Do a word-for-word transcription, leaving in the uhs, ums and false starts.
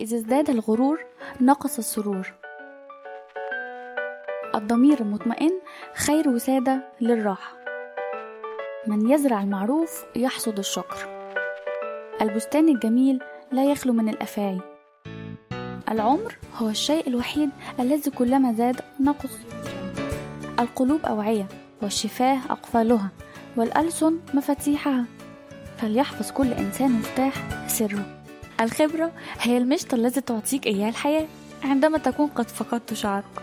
إذا ازداد الغرور نقص السرور. الضمير المطمئن خير وسادة للراحة. من يزرع المعروف يحصد الشكر. البستان الجميل لا يخلو من الأفاعي. العمر هو الشيء الوحيد الذي كلما زاد نقص. القلوب أوعية والشفاه أقفالها والألسن مفاتيحها، فليحفظ كل إنسان مفتاح سره. الخبرة هي المشط الذي تعطيك إياه الحياة عندما تكون قد فقدت شعرك.